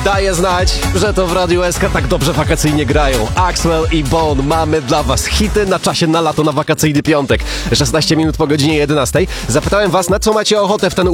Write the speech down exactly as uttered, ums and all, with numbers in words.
daje znać, że to w Radiu S K tak dobrze wakacyjnie grają. Axwell i Bone, mamy dla was hity na czasie na lato, na wakacyjny piątek. szesnaście minut po godzinie jedenastej. Zapytałem was, na co macie ochotę w ten